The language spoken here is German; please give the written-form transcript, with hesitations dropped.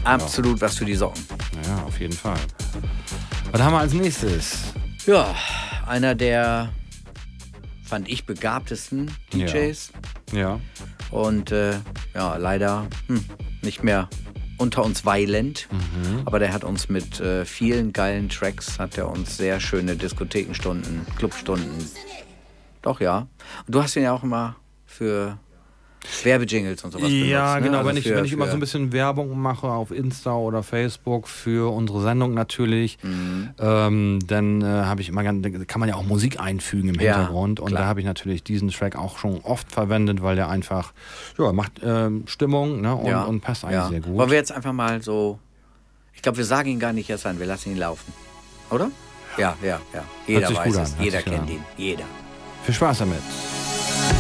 absolut was für die Socken. Ja, auf jeden Fall. Was haben wir als nächstes? Ja, einer der, fand ich, begabtesten DJs. Ja. Und leider nicht mehr unter uns weilend. Aber der hat uns mit vielen geilen Tracks, hat er uns sehr schöne Diskothekenstunden, Clubstunden. Doch, ja. Und du hast ihn ja auch immer für Werbejingles und sowas benutzt. Ja, genau. Also wenn ich immer so ein bisschen Werbung mache auf Insta oder Facebook für unsere Sendung natürlich, dann habe ich immer, kann man ja auch Musik einfügen im Hintergrund. Und klar. da habe ich natürlich diesen Track auch schon oft verwendet, weil der einfach macht Stimmung, ne, und passt eigentlich sehr gut. Wollen wir jetzt einfach mal so, ich glaube, wir sagen ihn gar nicht erst an, wir lassen ihn laufen. Oder? Ja. Jeder weiß es, jeder kennt ihn, jeder. Viel Spaß damit.